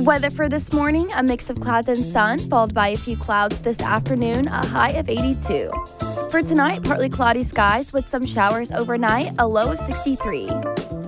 Weather for this morning, a mix of clouds and sun, followed by a few clouds this afternoon, a high of 82. For tonight, partly cloudy skies with some showers overnight, a low of 63.